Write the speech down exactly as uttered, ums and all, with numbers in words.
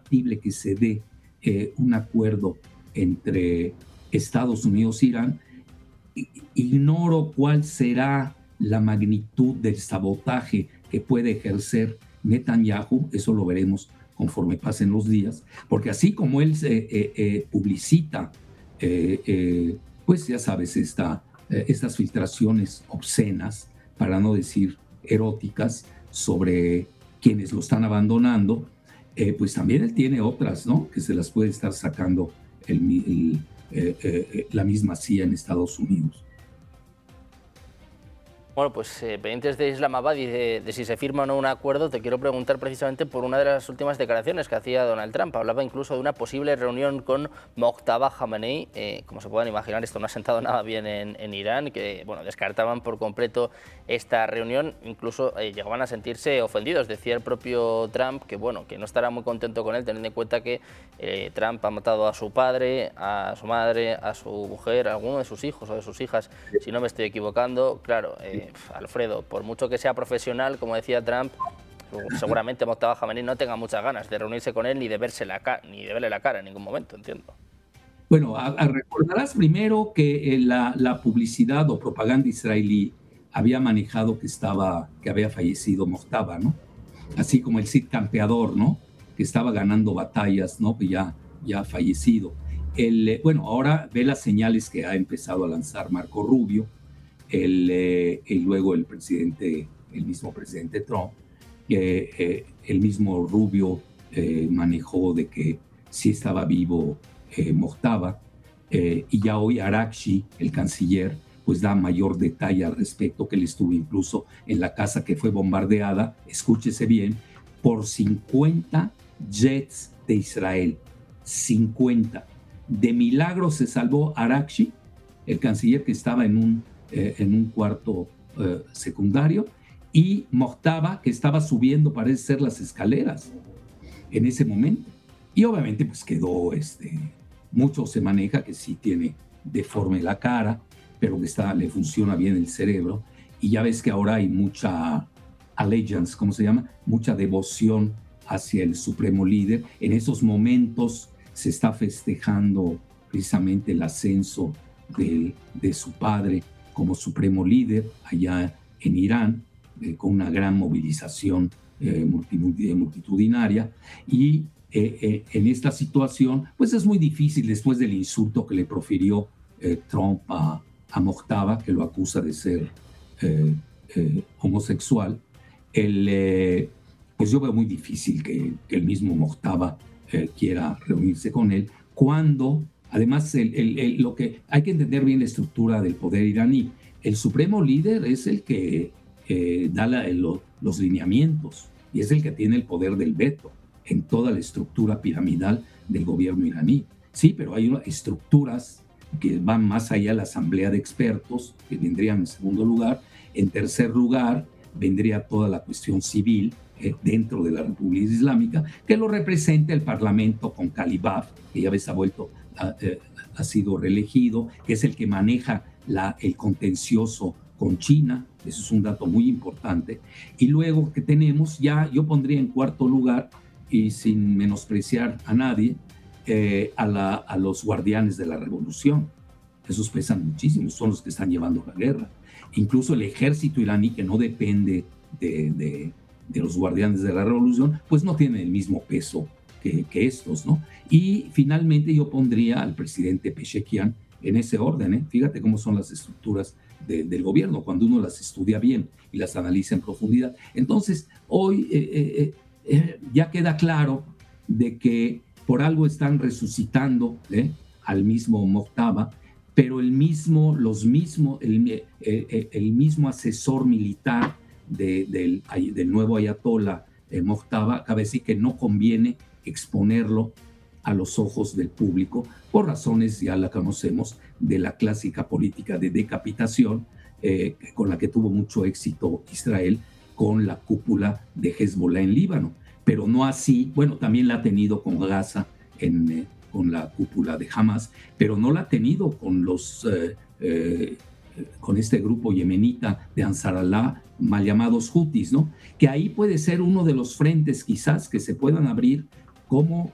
factible que se dé eh, un acuerdo entre Estados Unidos e Irán. Ignoro cuál será la magnitud del sabotaje que puede ejercer Netanyahu, eso lo veremos conforme pasen los días, porque así como él eh, eh, publicita, eh, eh, pues ya sabes, esta, eh, estas filtraciones obscenas, para no decir eróticas, sobre quienes lo están abandonando, eh, pues también él tiene otras, ¿no? Que se las puede estar sacando el, el, eh, eh, la misma C I A en Estados Unidos. Bueno, pues eh, pendientes de Islamabad y de, de si se firma o no un acuerdo, te quiero preguntar precisamente por una de las últimas declaraciones que hacía Donald Trump. Hablaba incluso de una posible reunión con Mojtaba Khamenei. Eh, como se pueden imaginar, esto no ha sentado nada bien en, en Irán, que bueno, descartaban por completo esta reunión. Incluso eh, llegaban a sentirse ofendidos. Decía el propio Trump que, bueno, que no estará muy contento con él, teniendo en cuenta que eh, Trump ha matado a su padre, a su madre, a su mujer, a alguno de sus hijos o de sus hijas, si no me estoy equivocando. Claro, eh, Alfredo, por mucho que sea profesional, como decía Trump, seguramente Mojtaba Khamenei no tenga muchas ganas de reunirse con él ni de verse la cara, ni de verle la cara en ningún momento, entiendo. Bueno, a, a recordarás primero que eh, la, la publicidad o propaganda israelí había manejado que estaba, que había fallecido Mojtaba, ¿no? Así como el Cid Campeador, ¿no? Que estaba ganando batallas, ¿no? Que ya, ya ha fallecido. El, eh, bueno, ahora ve las señales que ha empezado a lanzar Marco Rubio. El, eh, y luego el presidente, el mismo presidente Trump, eh, eh, el mismo Rubio eh, manejó de que sí estaba vivo eh, Mojtaba, eh, y ya hoy Araghchi, el canciller, pues da mayor detalle al respecto, que él estuvo incluso en la casa que fue bombardeada, escúchese bien, por cincuenta jets de Israel, cincuenta. De milagro se salvó Araghchi, el canciller que estaba en un Eh, en un cuarto eh, secundario, y Mojtaba, que estaba subiendo, parece ser, las escaleras en ese momento. Y obviamente pues quedó, este, mucho se maneja que sí tiene deforme la cara, pero que está, le funciona bien el cerebro. Y ya ves que ahora hay mucha allegiance, ¿cómo se llama? Mucha devoción hacia el supremo líder. En esos momentos se está festejando precisamente el ascenso de, de su padre como supremo líder allá en Irán, eh, con una gran movilización eh, multitudinaria. Y eh, eh, en esta situación, pues es muy difícil, después del insulto que le profirió eh, Trump a, a Mojtaba, que lo acusa de ser eh, eh, homosexual, el, eh, pues yo veo muy difícil que, que el mismo Mojtaba eh, quiera reunirse con él, cuando además, el, el, el, lo que hay que entender bien la estructura del poder iraní. El supremo líder es el que eh, da la, el, los lineamientos y es el que tiene el poder del veto en toda la estructura piramidal del gobierno iraní. Sí, pero hay unas estructuras que van más allá de la asamblea de expertos, que vendrían en segundo lugar. En tercer lugar, vendría toda la cuestión civil eh, dentro de la República Islámica, que lo representa el parlamento con Calibaf, que ya ves ha vuelto Ha, eh, ha sido reelegido, que es el que maneja la, el contencioso con China. Eso es un dato muy importante. Y luego que tenemos, ya yo pondría en cuarto lugar, y sin menospreciar a nadie, eh, a, la, a los guardianes de la revolución. Esos pesan muchísimo, son los que están llevando la guerra. Incluso el ejército iraní, que no depende de, de, de los guardianes de la revolución, pues no tiene el mismo peso Que, que estos, ¿no? Y finalmente yo pondría al presidente Pezeshkian en ese orden, ¿eh? Fíjate cómo son las estructuras de, del gobierno, cuando uno las estudia bien y las analiza en profundidad. Entonces, hoy eh, eh, eh, ya queda claro de que por algo están resucitando ¿eh? al mismo Mojtaba, pero el mismo, los mismo, el, eh, el mismo asesor militar de, del, del nuevo ayatollah eh, Mojtaba acaba de decir que no conviene exponerlo a los ojos del público por razones, ya la conocemos, de la clásica política de decapitación eh, con la que tuvo mucho éxito Israel con la cúpula de Hezbollah en Líbano, pero no así, bueno, también la ha tenido con Gaza, en, eh, con la cúpula de Hamas, pero no la ha tenido con los eh, eh, con este grupo yemenita de Ansar Allah, mal llamados Houthis, ¿no? Que ahí puede ser uno de los frentes quizás que se puedan abrir como